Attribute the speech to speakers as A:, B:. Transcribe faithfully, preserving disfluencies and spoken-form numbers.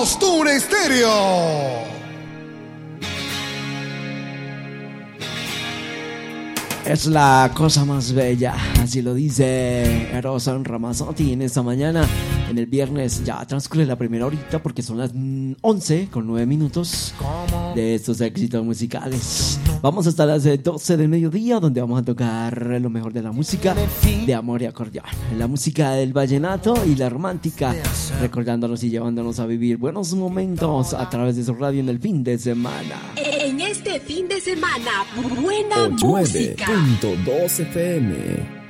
A: Somos Tune Stereo.
B: Es la cosa más bella, así lo dice Eros Ramazzotti en esta mañana. En el viernes ya transcurre la primera horita porque son las once con nueve minutos de estos éxitos musicales. Vamos hasta las doce del mediodía, donde vamos a tocar lo mejor de la música de amor y acordeón, la música del vallenato y la romántica, recordándonos y llevándonos a vivir buenos momentos a través de su radio en el fin de semana.
C: En este fin de semana, buena
D: nueve
C: música.
D: punto dos F M.